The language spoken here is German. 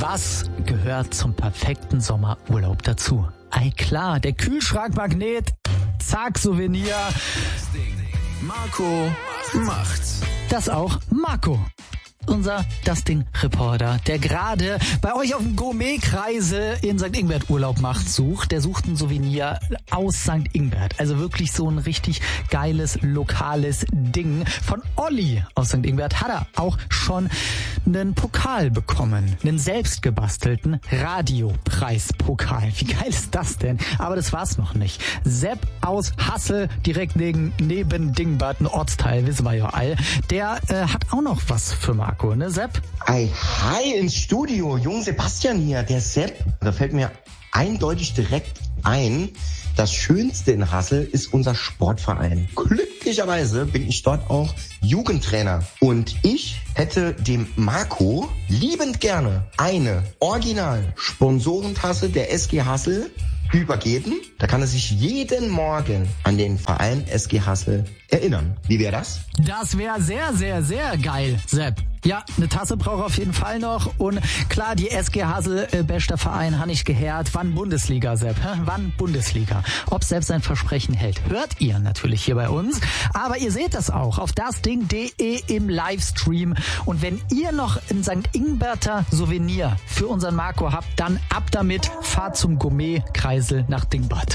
Was gehört zum perfekten Sommerurlaub dazu? Ei klar, der Kühlschrankmagnet, zack, Souvenir. Marco macht's. Das auch Marco. Unser Das-Ding-Reporter, der gerade bei euch auf dem Gourmet-Kreisel in St. Ingbert Urlaub macht, der sucht ein Souvenir aus St. Ingbert. Also wirklich so ein richtig geiles, lokales Ding. Von Olli aus St. Ingbert hat er auch schon einen Pokal bekommen. Einen selbstgebastelten Radiopreispokal. Wie geil ist das denn? Aber das war's noch nicht. Sepp aus Hassel, direkt neben Dingbad, ein Ortsteil, wissen wir ja all, der hat auch noch was für Marco. Ne, Sepp? Hi ins Studio, Jung Sebastian hier, der Sepp. Da fällt mir eindeutig direkt ein, das Schönste in Hassel ist unser Sportverein. Glücklicherweise bin ich dort auch Jugendtrainer. Und ich hätte dem Marco liebend gerne eine Original-Sponsorentasse der SG Hassel übergeben. Da kann er sich jeden Morgen an den Verein SG Hassel erinnern. Wie wäre das? Das wäre sehr, sehr, sehr geil, Sepp. Ja, eine Tasse braucht er auf jeden Fall noch. Und klar, die SG Hassel, bester Verein, habe ich gehört. Wann Bundesliga, Sepp? Wann Bundesliga? Ob Sepp sein Versprechen hält, hört ihr natürlich hier bei uns. Aber ihr seht das auch auf dasding.de im Livestream. Und wenn ihr noch ein St. Ingberter Souvenir für unseren Marco habt, dann ab damit, fahrt zum Gourmet-Kreisel nach Dingbad.